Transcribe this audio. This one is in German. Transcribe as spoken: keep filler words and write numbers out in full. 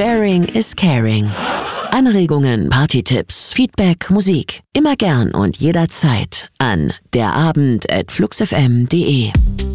Sharing is caring. Anregungen, Partytipps, Feedback, Musik. Immer gern und jederzeit an derabend at fluxfm punkt de.